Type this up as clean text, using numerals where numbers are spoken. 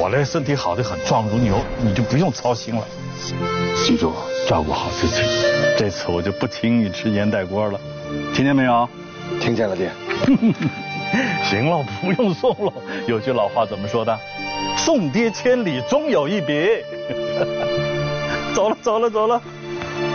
我嘞身体好得很，壮如牛，你就不用操心了。记住照顾好自己，这次我就不请你吃烟袋锅了，听见没有？ 听见了，爹。 行了，不用送了。有句老话怎么说的？送爹千里，终有一别。走了。